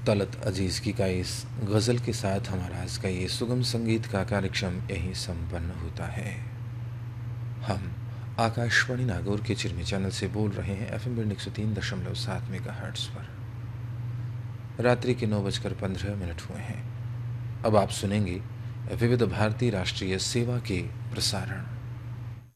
तलत अजीज़ की का इस गज़ल के साथ हमारा आज का ये सुगम संगीत का कार्यक्रम यहीं संपन्न होता है। हम आकाशवाणी नागौर के चिरमी चैनल से बोल रहे हैं FM बैंड 103.7 मेगाहर्ट्ज़ पर। रात्रि के 9:15 हुए हैं। अब आप सुनेंगे विविध भारती राष्ट्रीय सेवा के प्रसारण।